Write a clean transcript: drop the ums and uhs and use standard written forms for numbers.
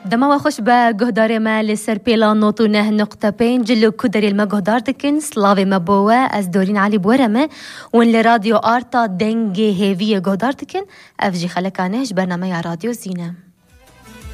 دما خوش با گهدار ما لسر پیلا نوتو نه نقطه پین جلو کدری الما گهدار دکن سلاوی ما بوه از دورین علی بورمه وان لرادیو آرتا دنگی هیوی گهدار دکن افجی خلکانش برنامه رادیو زینه.